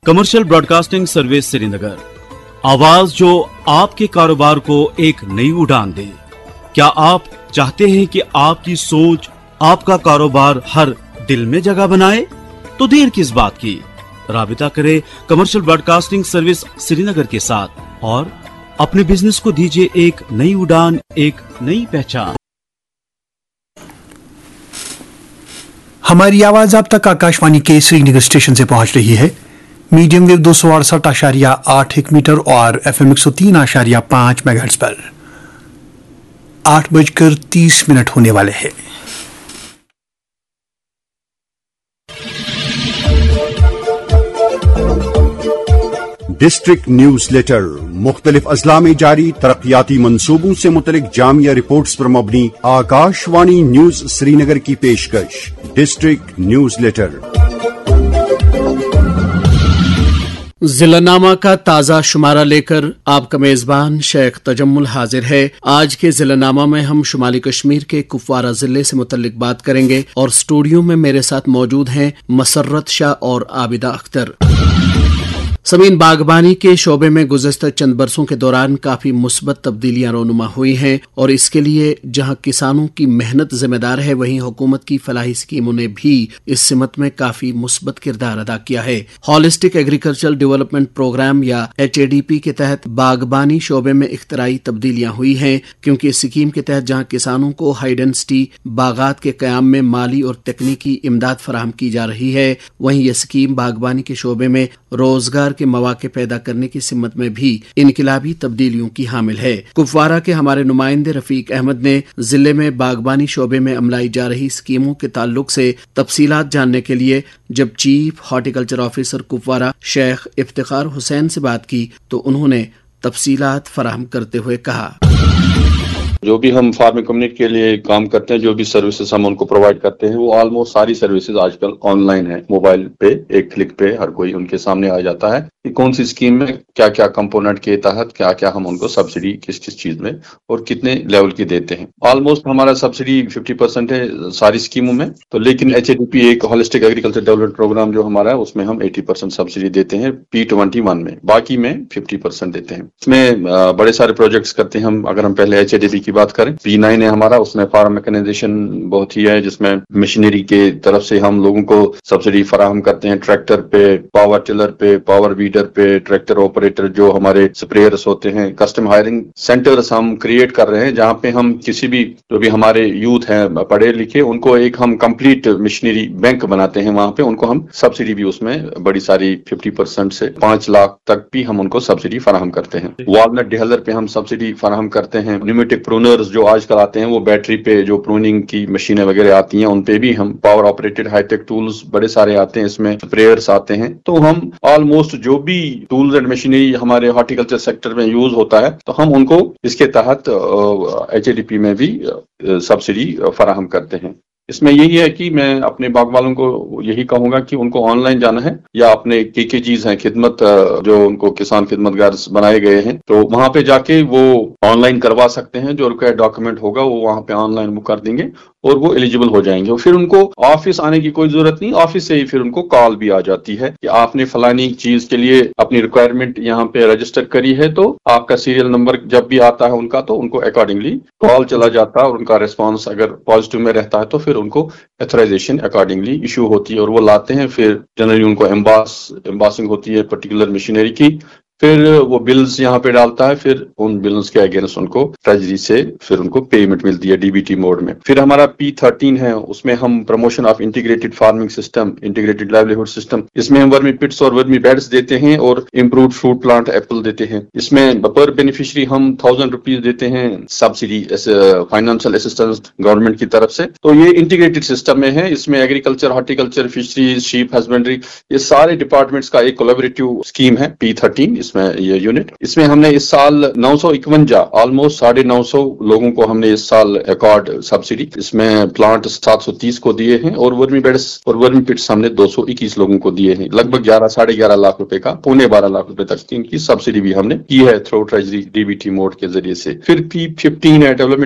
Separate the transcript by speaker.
Speaker 1: Commercial broadcasting service Srinagar, आवाज जो आपके कारोबार को एक नई उड़ान दे। क्या आप चाहते हैं कि आपकी सोच आपका कारोबार हर दिल में जगह बनाए? तो देर किस बात की, राबिता करें कमर्शियल ब्रॉडकास्टिंग सर्विस श्रीनगर के साथ और अपने बिजनेस को दीजिए एक नई उड़ान, एक नई पहचान।
Speaker 2: हमारी आवाज आप तक आकाशवाणी के श्रीनगर स्टेशन से पहुंच रही है। मीडियम वेव 268.8 मीटर और FM 103.5 मेगाहर्ट्ज पर 8:30 होने वाले हैं।
Speaker 3: डिस्ट्रिक्ट न्यूज लेटर मुख्तलिफ अजला में जारी तरक्याती मंसूबों से मुतलिक जामिया रिपोर्ट्स पर मबनी आकाशवाणी न्यूज श्रीनगर की पेशकश। डिस्ट्रिक्ट न्यूज लेटर
Speaker 4: जिलानामा का ताज़ा शुमारा लेकर आपका मेज़बान शेख तजम्मुल हाजिर है। आज के जिलानामा में हम शुमाली कश्मीर के कुपवारा जिले से मुतल्लिक बात करेंगे और स्टूडियो में मेरे साथ मौजूद हैं मसर्रत शाह और आबिदा अख्तर। ज़मीन बागबानी के शोबे में गुज़श्ता चंद बरसों के दौरान काफ़ी मुस्बत तब्दीलियां रोनुमा हुई हैं और इसके लिए जहां किसानों की मेहनत जिम्मेदार है, वहीं हुकूमत की फलाही स्कीमों ने भी इस सिमत में काफ़ी मुस्बत किरदार अदा किया है। हॉलिस्टिक एग्रीकल्चरल डेवलपमेंट प्रोग्राम या HADP के तहत बागबानी शोबे में इख्तराई तब्दीलियां हुई हैं, क्योंकि इस स्कीम के तहत जहां किसानों को हाई डेंसिटी बागात के क़याम में माली और तकनीकी इमदाद फराहम की जा रही है, वहीं यह स्कीम बागबानी के शोबे में रोजगार के मौके पैदा करने की सिमत में भी इनकलाबी तब्दीलियों की हामिल है। कुपवारा के हमारे नुमाइंदे रफीक अहमद ने जिले में बागबानी शोबे में अमलाई जा रही स्कीमों के ताल्लुक से तफसीलात जानने के लिए जब chief horticulture officer Kupwara Sheikh Iftikhar Hussain से बात की तो उन्होंने तफसीलात फराहम करते हुए कहा,
Speaker 5: जो भी हम फार्मिंग कम्युनिटी के लिए काम करते हैं, जो भी सर्विसेज हम उनको प्रोवाइड करते हैं, वो ऑलमोस्ट सारी सर्विसेज आजकल ऑनलाइन है। मोबाइल पे एक क्लिक पे हर कोई उनके सामने आ जाता है कि कौन सी स्कीम में क्या क्या कंपोनेंट के तहत क्या क्या हम उनको सब्सिडी किस किस चीज में और कितने लेवल की देते हैं। ऑलमोस्ट हमारा सब्सिडी 50% है सारी स्कीमों में, तो लेकिन HADP एक होलिस्टिक एग्रीकल्चर डेवलपमेंट प्रोग्राम जो हमारा है उसमें हम 80% सब्सिडी देते हैं P21 में, बाकी में 50% देते हैं। इसमें बड़े सारे प्रोजेक्ट्स करते हैं हम। अगर हम पहले HADP की बात करें, P9 है हमारा, उसमें फार्म मैकेनाइजेशन बहुत ही है, जिसमें मशीनरी के तरफ से हम लोगों को सब्सिडी फराहम करते हैं। ट्रैक्टर पे, पावर टिलर पे, पावर वीडर पे, ट्रैक्टर ऑपरेटर, जो हमारे स्प्रेयर्स होते हैं। कस्टम हायरिंग सेंटर्स हम क्रिएट कर रहे हैं जहां पे हम किसी भी जो भी हमारे यूथ हैं पढ़े लिखे, उनको एक हम कंप्लीट मशीनरी बैंक बनाते हैं। वहां पे उनको हम सब्सिडी भी उसमें बड़ी सारी 50% से 5 लाख तक भी हम उनको सब्सिडी फराहम करते हैं। वॉलनट डिहलर पे हम सब्सिडी फराहम करते हैं। न्यूमेटिक प्रूनर्स जो आजकल आते हैं, वो बैटरी पे जो प्रूनिंग की मशीनें वगैरह आती हैं, उन पे भी हम पावर ऑपरेटेड हाईटेक टूल्स बड़े सारे आते हैं, इसमें स्प्रेयर्स आते हैं। तो हम ऑलमोस्ट जो भी टूल्स एंड मशीनरी हमारे हॉर्टिकल्चर सेक्टर में यूज होता है, तो हम उनको इसके तहत HADP में भी सब्सिडी फराहम करते हैं। इसमें यही है कि मैं अपने बाग वालों को यही कहूंगा कि उनको ऑनलाइन जाना है या अपने KKGs हैं, खिदमत जो उनको किसान खिदमतगार बनाए गए हैं, तो वहां पे जाके वो ऑनलाइन करवा सकते हैं। जो रिक्वायर्ड डॉक्यूमेंट होगा वो वहां पे ऑनलाइन वो कर देंगे और वो एलिजिबल हो जाएंगे। और फिर उनको ऑफिस आने की कोई जरूरत नहीं, ऑफिस से ही फिर उनको कॉल भी आ जाती है कि आपने फलानी चीज के लिए अपनी रिक्वायरमेंट यहाँ पे रजिस्टर करी है, तो आपका सीरियल नंबर जब भी आता है उनका, तो उनको अकॉर्डिंगली कॉल चला जाता है और उनका रिस्पॉन्स अगर पॉजिटिव में रहता है तो फिर उनको एथोराइजेशन अकॉर्डिंगली इशू होती है और वो लाते हैं। फिर जनरली उनको एम्बासिंग होती है पर्टिकुलर मशीनरी की, फिर वो बिल्स यहाँ पे डालता है, फिर उन बिल्स के अगेंस्ट उनको ट्रेजरी से फिर उनको पेमेंट मिलती है DBT मोड में। फिर हमारा P13 है, उसमें हम promotion of integrated farming system, integrated livelihood system, इसमें हम वर्मी पिट्स और वर्मी बेड्स देते हैं और इम्प्रूव्ड फ्रूट प्लांट एप्पल देते हैं। इसमें पर बेनिफिशियरी हम 1000 रुपीज देते हैं सब्सिडी फाइनेंशियल असिस्टेंस गवर्नमेंट की तरफ से। तो ये इंटीग्रेटेड सिस्टम में है। इसमें agriculture, horticulture, fisheries, sheep husbandry, ये सारे डिपार्टमेंट्स का एक कोलैबोरेटिव स्कीम है P13 इसमें ये यूनिट। इसमें हमने इस साल 951 ऑलमोस्ट 950 लोगों को हमने इस साल अकॉर्ड सब्सिडी, इसमें प्लांट 730 को दिए हैं और वर्मी बेड्स और वर्मी पिट्स हमने 221 लोगों को दिए हैं। लगभग 11-11.5 लाख रुपए का, 12.25 लाख रुपए तक की इनकी सब्सिडी भी हमने की है थ्रू ट्रेजरी DBT मोड के जरिए से। फिर P15 है, डेवलपमेंट